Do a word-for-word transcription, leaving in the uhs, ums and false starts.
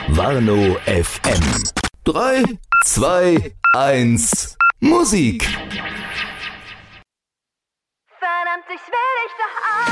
Warnow F M. drei, zwei, eins, Musik! Verdammt, ich will dich doch auch.